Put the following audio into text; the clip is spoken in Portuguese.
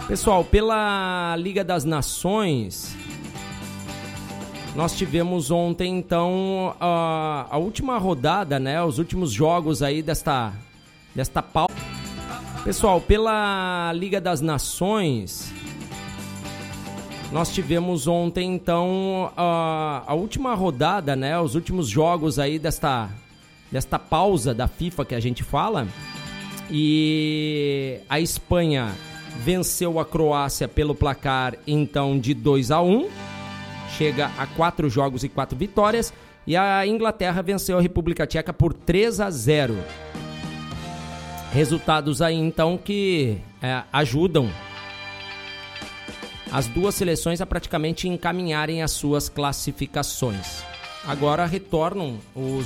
Pessoal, pela Liga das Nações, nós tivemos ontem, então, a última rodada, né? Os últimos jogos aí desta pauta. Pessoal, pela Liga das Nações, nós tivemos ontem, então, a última rodada, né? Os últimos jogos aí desta pausa da FIFA que a gente fala. E a Espanha venceu a Croácia pelo placar, então, de 2-1. Chega a 4 jogos e 4 vitórias. E a Inglaterra venceu a República Tcheca por 3-0. Resultados aí, então, que ajudam as duas seleções a praticamente encaminharem as suas classificações. Agora retornam os